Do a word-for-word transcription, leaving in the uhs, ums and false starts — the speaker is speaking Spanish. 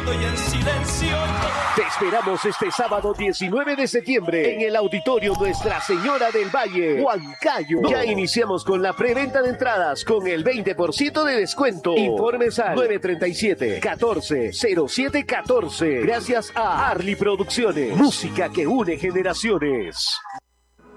y en silencio. Te esperamos este sábado diecinueve de septiembre en el Auditorio Nuestra Señora del Valle, Huancayo. Ya iniciamos con la preventa de entradas con el veinte por ciento de descuento. Informes al nueve tres siete, catorce, cero siete catorce. Gracias a Arli Producciones. Música que une generaciones.